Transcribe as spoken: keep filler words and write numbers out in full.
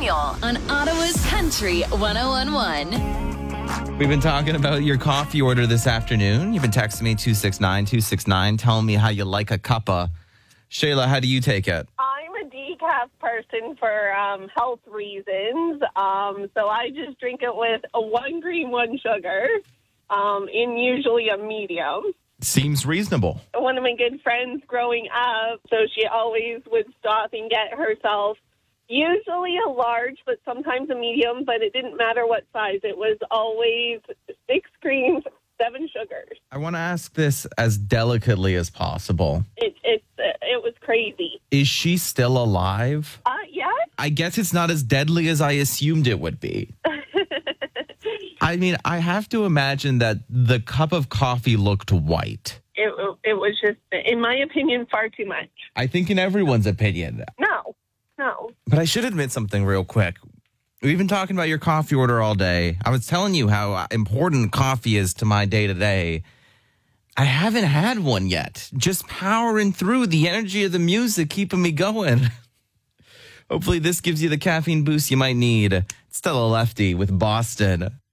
Samuel on Ottawa's Country one oh one point one. We've been talking about your coffee order this afternoon. You've been texting me two six nine two six nine, telling me how you like a cuppa. Shayla, how do you take it? I'm a decaf person for um, health reasons, um, so I just drink it with a one green, one sugar, um, in usually a medium. Seems reasonable. One of my good friends growing up, so she always would stop and get herself usually a large, but sometimes a medium, but it didn't matter what size. It was always six creams, seven sugars. I want to ask this as delicately as possible. It, it, it was crazy. Is she still alive? Uh, yes. I guess it's not as deadly as I assumed it would be. I mean, I have to imagine that the cup of coffee looked white. It, it was just, in my opinion, far too much. I think in everyone's opinion. No, no. But I should admit something real quick. We've been talking about your coffee order all day. I was telling you how important coffee is to my day-to-day. I haven't had one yet. Just powering through, the energy of the music keeping me going. Hopefully this gives you the caffeine boost you might need. It's still a lefty with Boston.